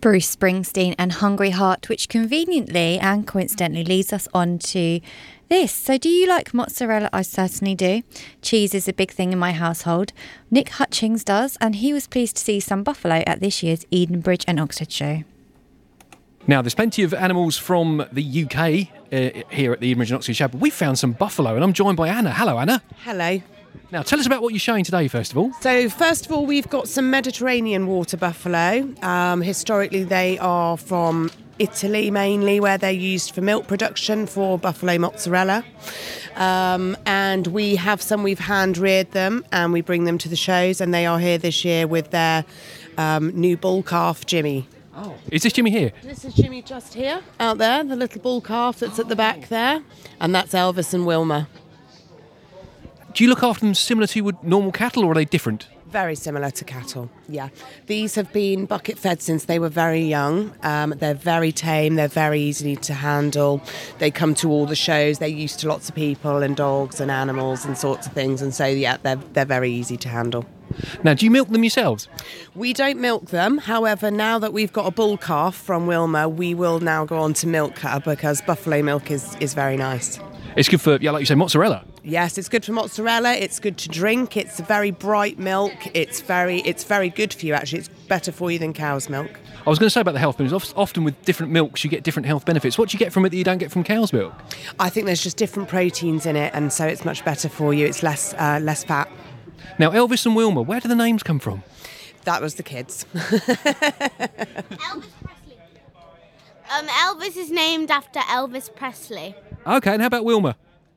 Bruce Springsteen and Hungry Heart, which conveniently and coincidentally leads us on to this. So do you like mozzarella? I certainly do. Cheese is a big thing in my household. Nick Hutchings does, and he was pleased to see some buffalo at this year's Edenbridge and Oxted show. Now, there's plenty of animals from the UK here at the Edenbridge and Oxted show, but we found some buffalo, and I'm joined by Anna. Hello, Anna. Hello. Now, tell us about what you're showing today, first of all. So, first of all, we've got some Mediterranean water buffalo. Historically, they are from Italy mainly, where they're used for milk production for buffalo mozzarella. And we have some, we've hand-reared them, and we bring them to the shows, and they are here this year with their new bull calf, Jimmy. Oh. Is this Jimmy here? This is Jimmy just here, out there, the little bull calf that's at the back there. And that's Elvis and Wilma. Do you look after them similar to normal cattle, or are they different? Very similar to cattle, yeah. These have been bucket fed since they were very young. They're very tame, they're very easy to handle. They come to all the shows, they're used to lots of people and dogs and animals and sorts of things. And so, yeah, they're very easy to handle. Now, do you milk them yourselves? We don't milk them. However, now that we've got a bull calf from Wilma, we will now go on to milk her because buffalo milk is very nice. It's good for, like you say, mozzarella. Yes, it's good for mozzarella. It's good to drink. It's a very bright milk. It's very good for you, actually. It's better for you than cow's milk. I was going to say about the health benefits. Often with different milks, you get different health benefits. What do you get from it that you don't get from cow's milk? I think there's just different proteins in it, and so it's much better for you. It's less fat. Now, Elvis and Wilma, where do the names come from? That was the kids. Elvis Presley. Elvis is named after Elvis Presley. Okay, and how about Wilma?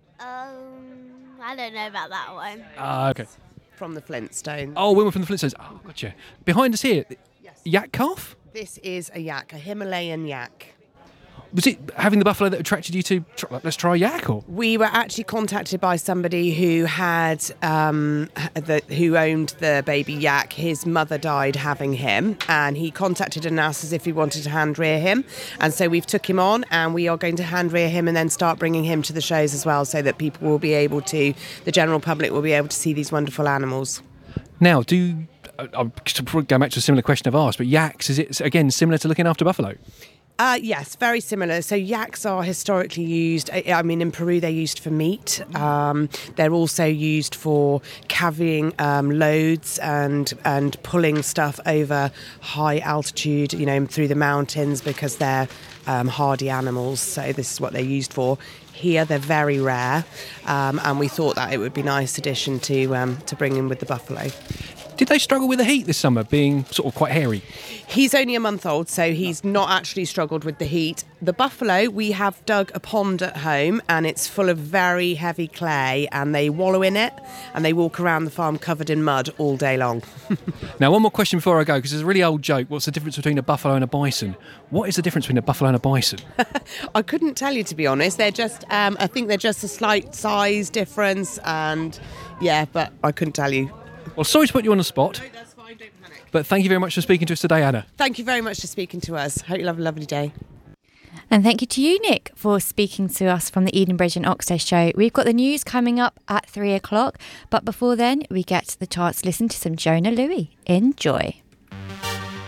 I don't know about that one. Okay. From the Flintstones. Oh, Wilma from the Flintstones. Oh, gotcha. Behind us here, Yes. yak calf? This is a yak, a Himalayan yak. Was it having the buffalo that attracted you to, let's try yak, or? We were actually contacted by somebody who had who owned the baby yak. His mother died having him, and he contacted us as if he wanted to hand rear him. And so we've took him on, and we are going to hand rear him and then start bringing him to the shows as well, so that people will be able to, the general public will be able to see these wonderful animals. Now, I'll go back to a similar question I've asked, but yaks, is it, again, similar to looking after buffalo? Yes, very similar. So yaks are historically used, in Peru they're used for meat. They're also used for carrying loads and pulling stuff over high altitude, through the mountains, because they're hardy animals. So this is what they're used for. Here they're very rare, and we thought that it would be a nice addition to bring in with the buffalo. Did they struggle with the heat this summer, being sort of quite hairy? He's only a month old, so he's not actually struggled with the heat. The buffalo, we have dug a pond at home, and it's full of very heavy clay, and they wallow in it, and they walk around the farm covered in mud all day long. Now, one more question before I go, because there's a really old joke. What's the difference between a buffalo and a bison? What is the difference between a buffalo and a bison? I couldn't tell you, to be honest. They're just, I think they're just a slight size difference, and yeah, but I couldn't tell you. Well, sorry to put you on the spot. No, that's fine, don't panic. But thank you very much for speaking to us today, Anna. Thank you very much for speaking to us. Hope you have a lovely day. And thank you to you, Nick, for speaking to us from the Edenbridge and Oxted show. We've got the news coming up at 3 o'clock, but before then, we get the chance to listen to some Jona Lewie. Enjoy.